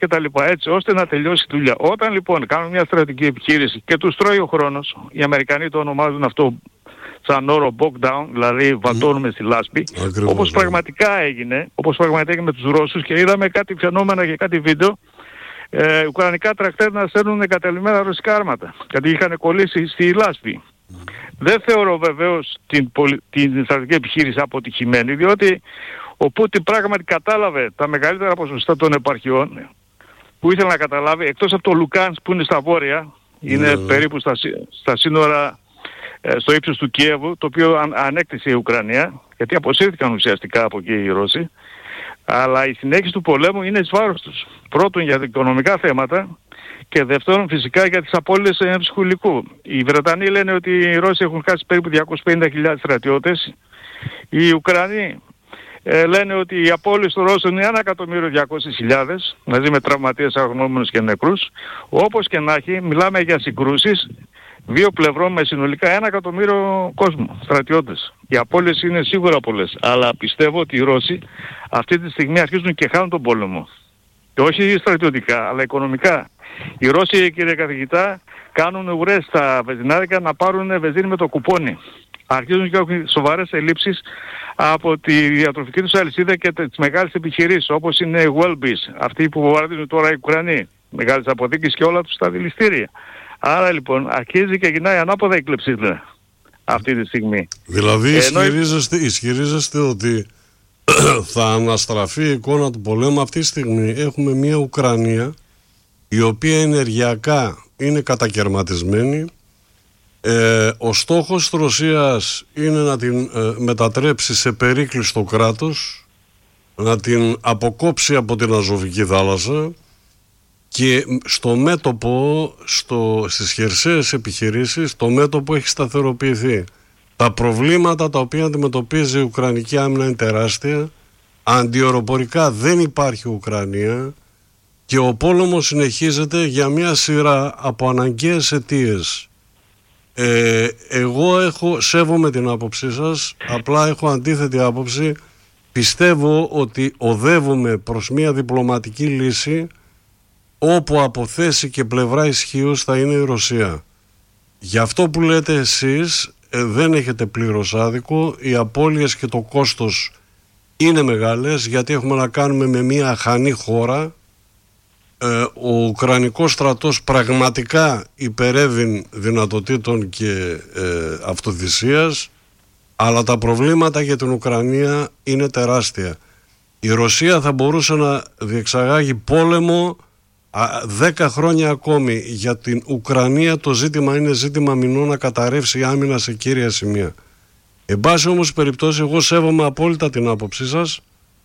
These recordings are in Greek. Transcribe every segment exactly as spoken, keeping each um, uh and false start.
και τα λοιπά, έτσι ώστε να τελειώσει η δουλειά. Όταν λοιπόν κάνουν μια στρατηγική επιχείρηση και τους τρώει ο χρόνος, οι Αμερικανοί το ονομάζουν αυτό σαν όρο bog down, δηλαδή βατώνουμε mm. στη λάσπη, Ακριβώς, όπως πραγματικά έγινε, όπως πραγματικά έγινε με τους Ρώσους, και είδαμε κάτι φαινόμενα και κάτι βίντεο, ε, ουκρανικά τρακτέρ να στέλνουν εγκαταλειμμένα ρωσικά άρματα, γιατί είχαν κολλήσει στη λάσπη. Mm. Δεν θεωρώ βεβαίως την, πολι... την στρατηγική επιχείρηση αποτυχημένη, διότι ο Πούτιν πράγματι κατάλαβε τα μεγαλύτερα ποσοστά των επαρχιών που ήθελε να καταλάβει, εκτός από το Λουκάνσκ που είναι στα βόρεια, είναι mm. περίπου στα, στα σύνορα, ε, στο ύψος του Κιέβου, το οποίο αν, ανέκτησε η Ουκρανία, γιατί αποσύρθηκαν ουσιαστικά από εκεί οι Ρώσοι, αλλά η συνέχιση του πολέμου είναι εις βάρος τους. Πρώτον για οικονομικά θέματα και δεύτερον φυσικά για τις απώλειες έμψυχου υλικού. Οι Βρετανοί λένε ότι οι Ρώσοι έχουν χάσει περίπου διακόσιες πενήντα χιλιάδες στρατιώτες, οι Ουκρανοί Ε, λένε ότι οι απώλειες των Ρώσων είναι ένα εκατομμύριο διακόσιες χιλιάδες μαζί με τραυματίες, αγνώμενους και νεκρούς. Όπως και να έχει, μιλάμε για συγκρούσεις δύο πλευρών με συνολικά ένα εκατομμύριο κόσμο, στρατιώτες. Οι απώλειες είναι σίγουρα πολλές, αλλά πιστεύω ότι οι Ρώσοι αυτή τη στιγμή αρχίζουν και χάνουν τον πόλεμο. Και όχι στρατιωτικά, αλλά οικονομικά. Οι Ρώσοι, κύριε καθηγητά, κάνουν ουρές στα βενζινάδικα να πάρουν βενζίνη με το κουπόνι. Αρχίζουν και έχουν σοβαρές ελλείψεις από τη διατροφική τους αλυσίδα και τις μεγάλες επιχειρήσεις, όπως είναι οι Wellbees, αυτοί που βομβαρδίζουν τώρα οι Ουκρανοί, μεγάλες αποθήκες και όλα τους τα δηληστήρια. Άρα λοιπόν αρχίζει και γυρνάει ανάποδα η κλεψίδα αυτή τη στιγμή. Δηλαδή ισχυρίζεστε, ισχυρίζεστε ότι θα αναστραφεί η εικόνα του πολέμου. Αυτή τη στιγμή έχουμε μια Ουκρανία η οποία ενεργειακά είναι κατακαιρματισμένη. Ε, ο στόχος της Ρωσίας είναι να την ε, μετατρέψει σε περίκλειστο κράτος, να την αποκόψει από την Αζωβική θάλασσα και στο μέτωπο, στο, στις χερσαίες επιχειρήσεις, το μέτωπο έχει σταθεροποιηθεί. Τα προβλήματα τα οποία αντιμετωπίζει η Ουκρανική άμυνα είναι τεράστια. Αντιοροπορικά δεν υπάρχει Ουκρανία και ο πόλεμος συνεχίζεται για μια σειρά από αναγκαίες αιτίες. Ε, εγώ έχω, σέβομαι την άποψή σας, απλά έχω αντίθετη άποψη. Πιστεύω ότι οδεύουμε προς μια διπλωματική λύση όπου από θέση και πλευρά ισχύους θα είναι η Ρωσία. Γι' αυτό που λέτε εσείς ε, δεν έχετε πλήρως άδικο. Οι απώλειες και το κόστος είναι μεγάλες, γιατί έχουμε να κάνουμε με μια αχανή χώρα. Ε, ο Ουκρανικός στρατός πραγματικά υπερεύει δυνατοτήτων και ε, αυτοθυσίας, αλλά τα προβλήματα για την Ουκρανία είναι τεράστια. Η Ρωσία θα μπορούσε να διεξαγάγει πόλεμο δέκα χρόνια ακόμη. Για την Ουκρανία το ζήτημα είναι ζήτημα μηνών να καταρρεύσει η άμυνα σε κύρια σημεία. Εν πάση όμως περιπτώσει, εγώ σέβομαι απόλυτα την άποψή σας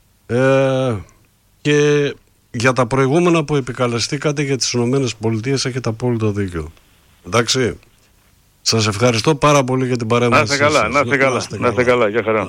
ε, και για τα προηγούμενα που επικαλεστήκατε για τις Ηνωμένες Πολιτείες έχετε απόλυτο δίκιο. Εντάξει. Σας ευχαριστώ πάρα πολύ για την παρέμβαση. Να είστε καλά, να είστε καλά, να είστε καλά, για χαρά.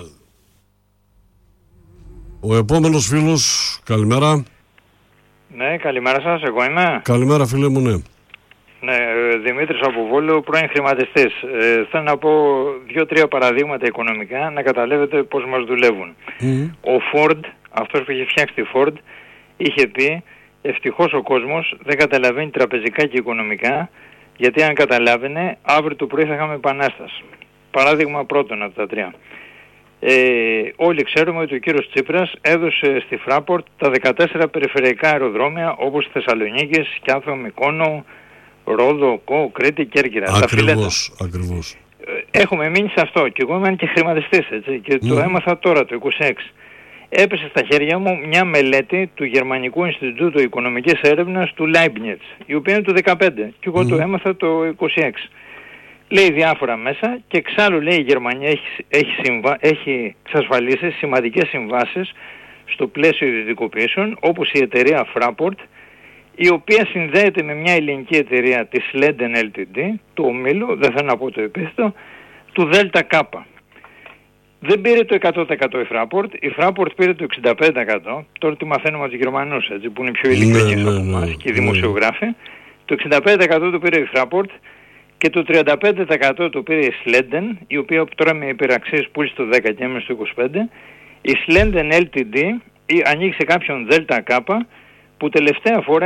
Ο επόμενος φίλος, καλημέρα. Ναι, καλημέρα σας, εγώ είμαι. Καλημέρα φίλε μου, ναι. Ναι, Δημήτρης από Βόλο, πρώην χρηματιστής. Ε, θέλω να πω δύο-τρία παραδείγματα οικονομικά, να καταλάβετε πώς μας δουλεύουν. Mm. Ο Ford, αυτός που είχε φτιάξει τη Ford, είχε πει ευτυχώς ο κόσμος δεν καταλαβαίνει τραπεζικά και οικονομικά, γιατί αν καταλάβαινε αύριο το πρωί θα είχαμε επανάσταση. Παράδειγμα πρώτον από τα τρία. Ε, όλοι ξέρουμε ότι ο κύριος Τσίπρας έδωσε στη Fraport τα δεκατέσσερα περιφερειακά αεροδρόμια, όπως Θεσσαλονίκης, Κιάθο, Μυκόνο, Ρόδο, Κο, Κρήτη, Κέρκυρα. Ακριβώς, ακριβώς. Έχουμε μείνει σε αυτό και εγώ είμαι και χρηματιστής, έτσι, και mm. το έμαθα τώρα το είκοσι έξι. Έπεσε στα χέρια μου μια μελέτη του Γερμανικού Ινστιτούτου Οικονομικής Έρευνας του Leibniz, η οποία είναι του δεκαπέντε και εγώ mm. το έμαθα το είκοσι έξι. Λέει διάφορα μέσα και εξάλλου λέει η Γερμανία έχει, έχει, συμβα... έχει εξασφαλίσει σημαντικές συμβάσεις στο πλαίσιο ιδιωτικοποιήσεων, όπως η εταιρεία Fraport, η οποία συνδέεται με μια ελληνική εταιρεία της Leden ελ τι ντι, του ομίλου, δεν θέλω να πω το επίθετο, του Δέλτα Κάπα. Δεν πήρε το εκατό τοις εκατό η Fraport, η Fraport πήρε το εξήντα πέντε τοις εκατό, τώρα τι μαθαίνουμε από τους Γερμανούς, έτσι, που είναι πιο ειλικρινείς ναι, από εμάς ναι, και οι δημοσιογράφοι. Ναι. Το εξήντα πέντε τοις εκατό το πήρε η Fraport και το τριάντα πέντε τοις εκατό το πήρε η Sleden, η οποία τώρα με υπεραξίες πούλησε το δέκα και έμεινε στο είκοσι πέντε. Η Sleden ελ τι ντι ανοίξει κάποιον Δέλτα Κάπα, που τελευταία φορά